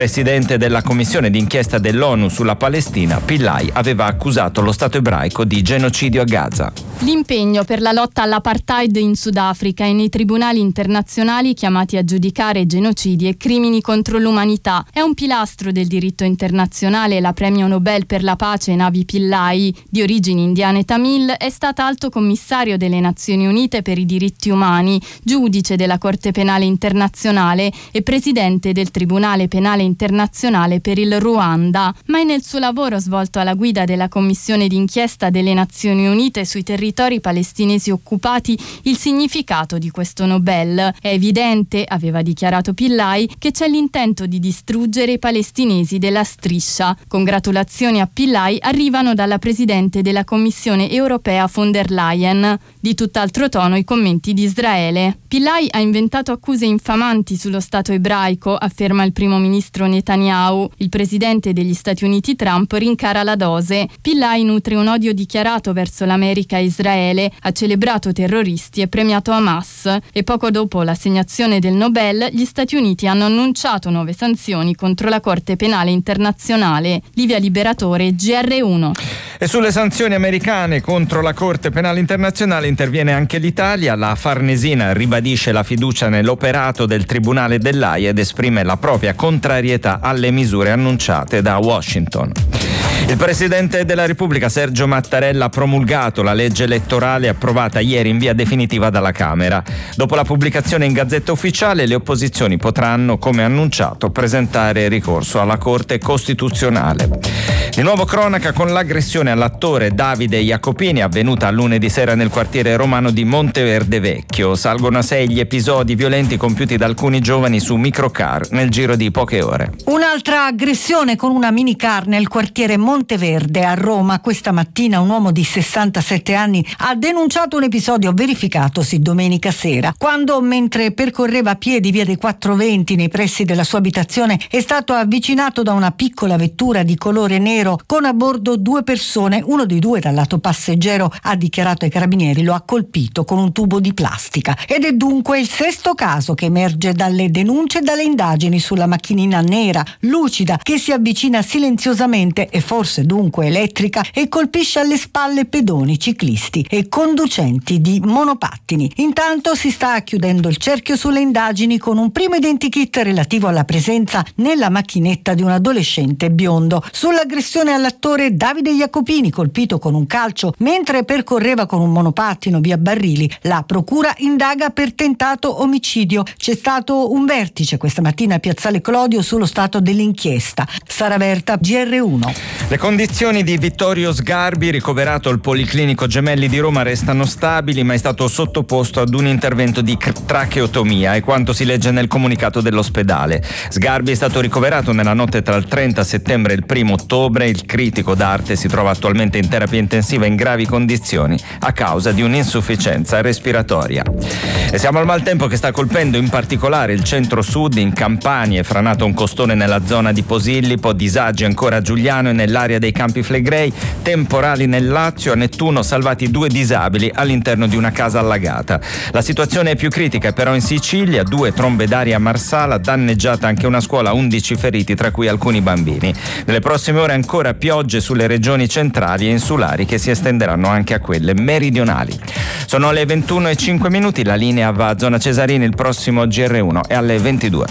Presidente della commissione d'inchiesta dell'ONU sulla Palestina, Pillay aveva accusato lo Stato ebraico di genocidio a Gaza. L'impegno per la lotta all'apartheid in Sudafrica e nei tribunali internazionali chiamati a giudicare genocidi e crimini contro l'umanità è un pilastro del diritto internazionale. La premio Nobel per la pace Navi Pillay, di origini indiane tamil, è stata alto commissario delle Nazioni Unite per i diritti umani, giudice della Corte Penale Internazionale e presidente del Tribunale Penale Internazionale per il Ruanda. Ma è nel suo lavoro svolto alla guida della Commissione d'inchiesta delle Nazioni Unite sui territori palestinesi occupati il significato di questo Nobel. È evidente, aveva dichiarato Pillay, che c'è l'intento di distruggere i palestinesi della striscia. Congratulazioni a Pillay arrivano dalla presidente della Commissione europea von der Leyen. Di tutt'altro tono i commenti di Israele. Pillay ha inventato accuse infamanti sullo Stato ebraico, afferma il primo ministro Netanyahu. Il presidente degli Stati Uniti Trump rincara la dose. Pillay nutre un odio dichiarato verso l'America e Israele, ha celebrato terroristi e premiato Hamas. E poco dopo l'assegnazione del Nobel, gli Stati Uniti hanno annunciato nuove sanzioni contro la Corte Penale Internazionale. Livia Liberatore, GR1. E sulle sanzioni americane contro la Corte Penale Internazionale interviene anche l'Italia. La Farnesina ribadisce la fiducia nell'operato del Tribunale dell'Aia ed esprime la propria contrarietà alle misure annunciate da Washington. Il Presidente della Repubblica Sergio Mattarella ha promulgato la legge elettorale approvata ieri in via definitiva dalla Camera. Dopo la pubblicazione in Gazzetta Ufficiale, le opposizioni potranno, come annunciato, presentare ricorso alla Corte Costituzionale. Di nuovo cronaca con l'aggressione all'attore Davide Jacopini avvenuta lunedì sera nel quartiere romano di Monteverde Vecchio. Salgono a 6 gli episodi violenti compiuti da alcuni giovani su microcar nel giro di poche ore. Un'altra aggressione con una minicar nel quartiere Monteverde a Roma. Questa mattina un uomo di 67 anni ha denunciato un episodio verificatosi domenica sera, quando, mentre percorreva a piedi via dei 420 nei pressi della sua abitazione, è stato avvicinato da una piccola vettura di colore nero con a bordo 2 persone. Uno dei 2 dal lato passeggero, ha dichiarato ai carabinieri, lo ha colpito con un tubo di plastica. Ed è dunque il 6° caso che emerge dalle denunce e dalle indagini sulla macchinina nera, lucida, che si avvicina silenziosamente e forse dunque elettrica e colpisce alle spalle pedoni, ciclisti e conducenti di monopattini. Intanto si sta chiudendo il cerchio sulle indagini con un primo identikit relativo alla presenza nella macchinetta di un adolescente biondo. Sull'aggressione all'attore Davide Jacopini, colpito con un calcio mentre percorreva con un monopattino via Barili, la procura indaga per tentato omicidio. C'è stato un vertice questa mattina a Piazzale Clodio sullo stato dell'inchiesta. Sara Verta, GR1. Le condizioni di Vittorio Sgarbi, ricoverato al Policlinico Gemelli di Roma, restano stabili, ma è stato sottoposto ad un intervento di tracheotomia, è quanto si legge nel comunicato dell'ospedale. Sgarbi è stato ricoverato nella notte tra il 30 settembre e il 1 ottobre. Il critico d'arte si trova attualmente in terapia intensiva in gravi condizioni a causa di un'insufficienza respiratoria. E siamo al maltempo che sta colpendo in particolare il centro-sud. In Campania è franato un costone nella zona di Posillipo, disagi ancora a Giugliano e nell'area dei Campi Flegrei, temporali nel Lazio. A Nettuno salvati 2 disabili all'interno di una casa allagata. La situazione è più critica però in Sicilia, 2 trombe d'aria a Marsala, danneggiata anche una scuola, 11 feriti tra cui alcuni bambini. Nelle prossime ore ancora piogge sulle regioni centrali e insulari che si estenderanno anche a quelle meridionali. Sono le 21:05, la linea va a Zona Cesarini, il prossimo GR1 è alle 22.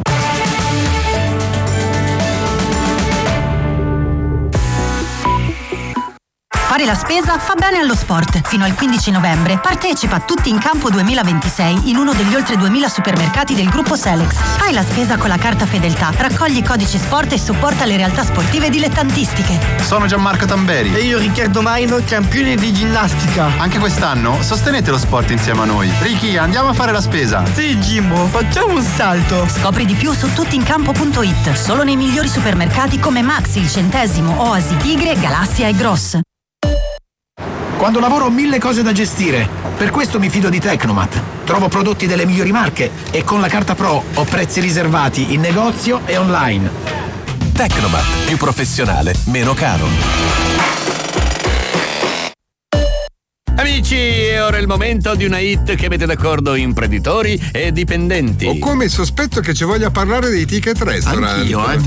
Fare la spesa fa bene allo sport. Fino al 15 novembre partecipa a Tutti in Campo 2026 in uno degli oltre 2000 supermercati del gruppo Selex. Fai la spesa con la carta Fedeltà, raccogli codici sport e supporta le realtà sportive dilettantistiche. Sono Gianmarco Tamberi. E io Riccardo Maino, campione di ginnastica. Anche quest'anno sostenete lo sport insieme a noi. Ricky, andiamo a fare la spesa. Sì, Jimbo, facciamo un salto. Scopri di più su tuttincampo.it. Solo nei migliori supermercati come Maxi, il Centesimo, Oasi, Tigre, Galassia e Gross. Quando lavoro ho 1000 cose da gestire, per questo mi fido di Tecnomat. Trovo prodotti delle migliori marche e con la carta Pro ho prezzi riservati in negozio e online. Tecnomat, più professionale, meno caro. Amici, è ora il momento di una hit che mette d'accordo imprenditori e dipendenti. Ho come il sospetto che ci voglia parlare dei ticket restaurant. Anch'io,